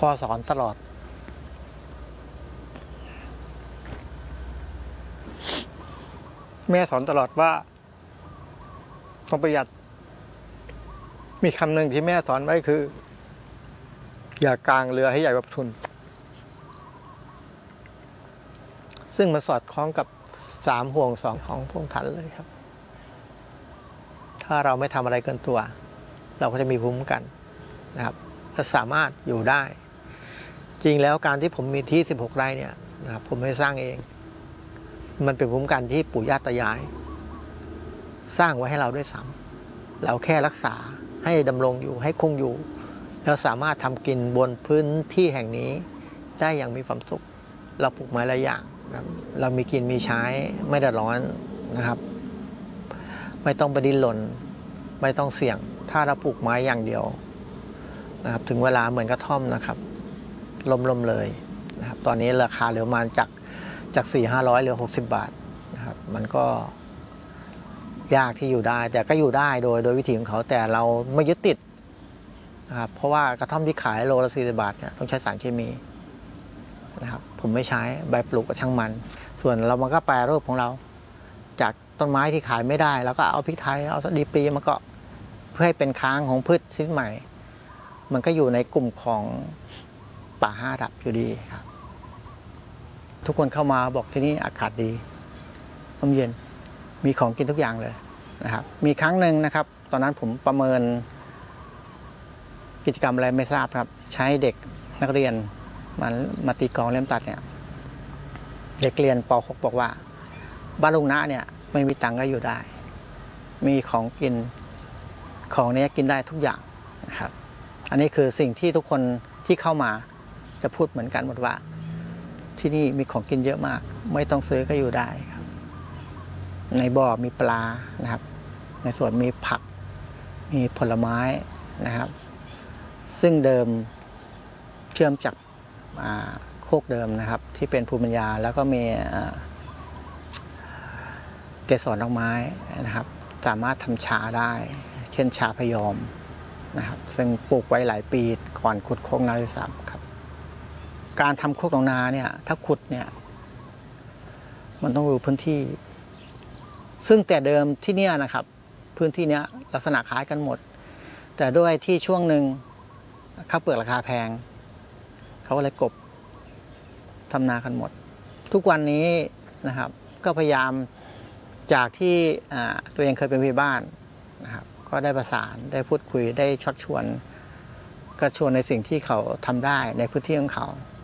พ่อสอนตลอดแม่สอนตลอดว่าต้องประหยัดมีคำหนึ่งที่แม่สอนไว้คืออย่ากางเรือให้ใหญ่กว่าทุนซึ่งมันสอดคล้องกับ3 ห่วง 2ของพวกท่านเลยครับถ้าเราไม่ทำอะไรเกินตัวเราก็จะมีภูมิคุ้มกันนะครับและสามารถอยู่ได้จริงแล้วการที่ผมมีที่16 ไร่เนี่ยนะครับผมไม่ได้สร้างเองมันเป็นภูมิคุ้มกันที่ปู่ย่าตายายสร้างไว้ให้เราด้วยซ้ำเราแค่รักษาให้ดำรงอยู่ให้คงอยู่แล้วสามารถทำกินบนพื้นที่แห่งนี้ได้อย่างมีความสุขเราปลูกไม้หลายอย่างเรามีกินมีใช้ไม่เดือดร้อนนะครับไม่ต้องไปดิ้นรนไม่ต้องเสี่ยงถ้าเราปลูกไม้อย่างเดียวนะครับถึงเวลาเหมือนกระท่อมนะครับล้มเลยนะครับตอนนี้ราคาเหลือประมาณจาก400-500เหลือ60 บาทนะครับมันก็ยากที่อยู่ได้แต่ก็อยู่ได้โดยวิธีของเขาแต่เราไม่ยึดติดนะครับเพราะว่ากระท่อมที่ขายโลละ40 บาทเนี่ยต้องใช้สารเคมีนะครับผมไม่ใช้ใบปลูกกับช่างมันส่วนเรามันก็แปรรูปของเราจากต้นไม้ที่ขายไม่ได้แล้วก็เอาพริกไทยเอาสดีปีมาก็เพื่อให้เป็นค้างของพืชชนิดใหม่มันก็อยู่ในกลุ่มของป่า5 ระดับอยู่ดีครับทุกคนเข้ามาบอกที่นี่อากาศดีลมเย็นมีของกินทุกอย่างเลยนะครับมีครั้งหนึ่งนะครับตอนนั้นผมประเมินกิจกรรมอะไรไม่ทราบครับใช้เด็กนักเรียนมาตีกลองเล่มตัดเนี่ยเด็กเรียนป .6 บอกว่าบ้านลุงณะเนี่ยไม่มีตังค์ก็อยู่ได้มีของกินของนี้กินได้ทุกอย่างนะครับอันนี้คือสิ่งที่ทุกคนที่เข้ามาจะพูดเหมือนกันหมดว่าที่นี่มีของกินเยอะมากไม่ต้องซื้อก็อยู่ได้ครับในบ่อมีปลานะครับในสวนมีผักมีผลไม้นะครับซึ่งเดิมเชื่อมจากโคกเดิมนะครับที่เป็นภูมิปัญญาแล้วก็มีเกสรดอกไม้นะครับสามารถทำชาได้เช่นชาพยอมนะครับซึ่งปลูกไว้หลายปีก่อนขุดโคกนาด้วยซ้ำครับการทำโคกหนองนาเนี่ยถ้าขุดเนี่ยมันต้องดูพื้นที่ซึ่งแต่เดิมที่เนี่ยนะครับพื้นที่เนี้ยลักษณะคล้ายกันหมดแต่ด้วยที่ช่วงหนึ่งข้าวเปลือกราคาแพงเขาก็เลยกบทำนากันหมดทุกวันนี้นะครับก็พยายามจากที่ตัวเองเคยเป็นผู้ใหญ่บ้านนะครับก็ได้ประสานได้พูดคุยได้ชักชวนก็ชวนในสิ่งที่เขาทำได้ในพื้นที่ของเขา